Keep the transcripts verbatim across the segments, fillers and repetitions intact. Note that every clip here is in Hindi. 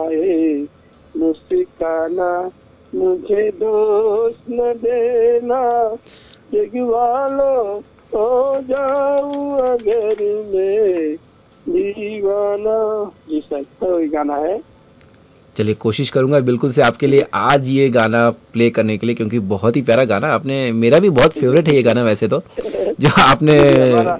आए, मुस्काना मुझे दोस्त न देना, जग वालों हो जाऊं अगर मैं दीवाना। जी सर, तो ये गाना है। चलिए कोशिश करूंगा बिल्कुल से आपके लिए आज ये गाना प्ले करने के लिए, क्योंकि बहुत ही प्यारा गाना आपने, मेरा भी बहुत फेवरेट है ये गाना वैसे तो, जो आपने जी जी, हमारा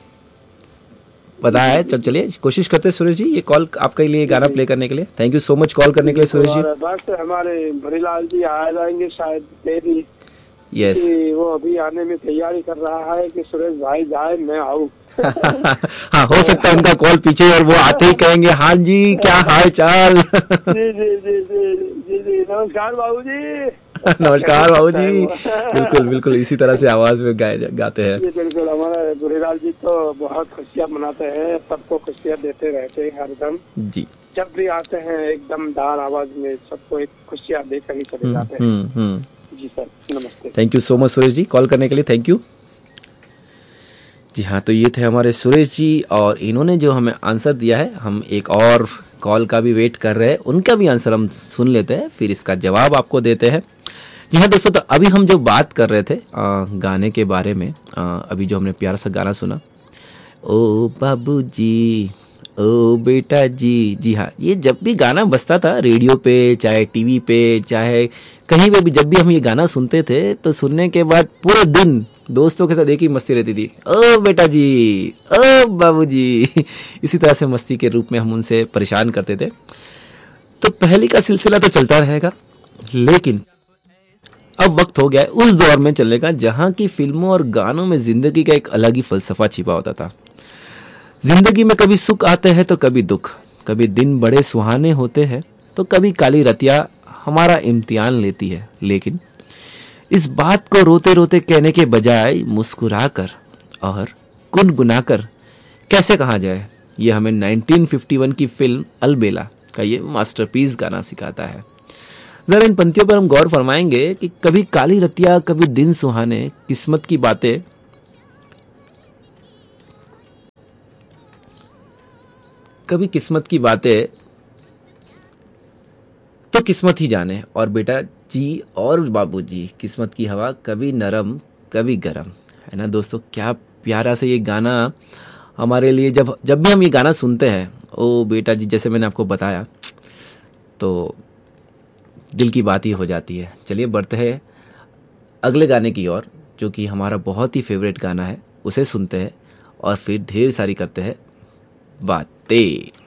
जी बताया जी है। जी चल जी चलिए कोशिश करते हैं सुरेश जी, ये कॉल आपके लिए गाना जी प्ले करने के लिए। Thank you so much call करने के जी। लिए तो सुरेश जी। और बस हमारे भरीलाल जी आ जाएंगे शायद देरी, यस। क्योंकि वो अभी आने में तैयारी कर रहा है कि सुरेश भाई जाए मैं आऊँ। हाँ हो तो सकता है उनका कॉल पीछे और वो आते ही कहेंगे हाँ जी क्या हाल चाल। जी जी जी जी जी जी, नमस्कार बाबू जी। ऐसा हो नमस्कार बाबू सकता है जी। वो। बिल्कुल बिल्कुल इसी तरह से आवाज में गाए गाते हैं। जी बिल्कुल, हमारे भूरीलाल जी तो बहुत खुशियाँ मनाते हैं, सबको खुशियाँ देते रहते हैं हरदम। जी। जब भी आते हैं एकदम दार आवाज में सबको एक खुशियाँ देकर ही चले हम्म जाते हैं। हम्म हम्म। जी सर, नमस्ते। Thank you so much Suresh ji call करने के लिए, थैंक यू। जी हाँ, तो ये थे हमारे सुरेश जी और इन्होंने जो हमें आंसर दिया है, हम एक और कॉल का भी वेट कर रहे हैं, उनका भी आंसर हम सुन लेते हैं फिर इसका जवाब आपको देते हैं। जी हाँ दोस्तों, तो अभी हम जो बात कर रहे थे आ, गाने के बारे में, आ, अभी जो हमने प्यारा सा गाना सुना, ओ बाबूजी ओ बेटा जी। जी हाँ, ये जब भी गाना बजता था रेडियो पे चाहे टीवी पे चाहे कहीं पे भी, जब भी हम ये गाना सुनते थे तो सुनने के बाद पूरे दिन दोस्तों के साथ एक ही मस्ती रहती थी, ओ बेटा जी ओ बाबूजी। इसी तरह से मस्ती के रूप में हम उनसे परेशान करते थे। तो पहली का सिलसिला तो चलता रहेगा, लेकिन अब वक्त हो गया है उस दौर में चलने का जहां की फिल्मों और गानों में जिंदगी का एक अलग ही फलसफा छिपा होता था। जिंदगी में कभी सुख आते हैं तो कभी दुख, कभी दिन बड़े सुहाने होते हैं तो कभी काली रतिया हमारा इम्तिहान लेती है। लेकिन इस बात को रोते रोते कहने के बजाय मुस्कुराकर और गुनगुनाकर कैसे कहा जाए, ये हमें नाइनटीन फिफ्टी वन की फिल्म अलबेला का ये मास्टरपीस गाना सिखाता है। जरा इन पंक्तियों पर हम गौर फरमाएंगे कि कभी काली रतिया कभी दिन सुहाने, किस्मत की बातें कभी किस्मत की बातें तो किस्मत ही जाने, और बेटा जी और बाबूजी किस्मत की हवा कभी नरम कभी गरम। है ना दोस्तों, क्या प्यारा से ये गाना हमारे लिए, जब जब भी हम ये गाना सुनते हैं, ओ बेटा जी जैसे मैंने आपको बताया, तो दिल की बात ही हो जाती है। चलिए बढ़ते हैं अगले गाने की ओर, जो कि हमारा बहुत ही फेवरेट गाना है, उसे सुनते हैं और फिर ढेर सारी करते हैं बातें।